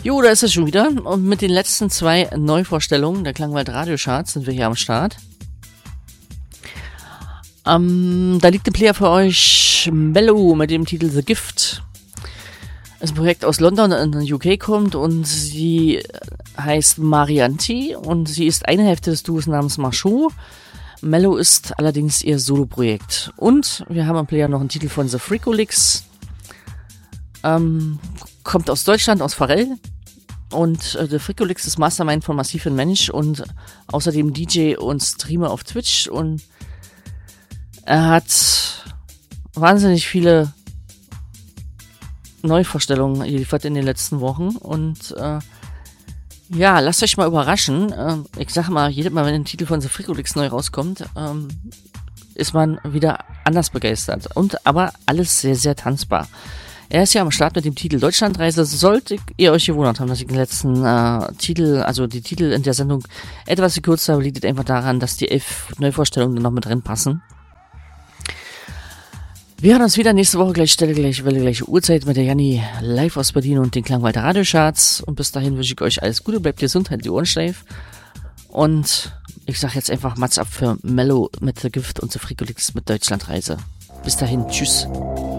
Jo, da ist es schon wieder. Und mit den letzten 2 Neuvorstellungen der Klangwald Radiocharts sind wir hier am Start. Da liegt ein Player für euch, Mellow, mit dem Titel The Gift. Das ist ein Projekt aus London in den UK kommt und sie heißt Marianti und sie ist eine Hälfte des Duos namens Marchot. Mellow ist allerdings ihr Solo-Projekt. Und wir haben am Player noch einen Titel von The Freakolix. Kommt aus Deutschland, aus Varell. Und The Freakolix ist Mastermind von Massiv Mensch und außerdem DJ und Streamer auf Twitch. Und er hat wahnsinnig viele Neuvorstellungen geliefert in den letzten Wochen. Und ja, lasst euch mal überraschen. Ich sag mal, jedes Mal, wenn ein Titel von The Freakolix neu rauskommt, ist man wieder anders begeistert. Und aber alles sehr, sehr tanzbar. Er ist ja am Start mit dem Titel Deutschlandreise. Solltet ihr euch gewundert haben, dass ich den letzten Titel, also die Titel in der Sendung etwas gekürzt habe, liegt einfach daran, dass die 11 Neuvorstellungen noch mit reinpassen. Wir hören uns wieder nächste Woche, gleiche Stelle, gleiche Welle, gleiche Uhrzeit mit der Janni live aus Berlin und den Klangwald Radiocharts. Und bis dahin wünsche ich euch alles Gute, bleibt gesund, haltet die Ohren steif. Und ich sag jetzt einfach Mats ab für Mellow mit The Gift und The Freakolix mit Deutschlandreise. Bis dahin, tschüss.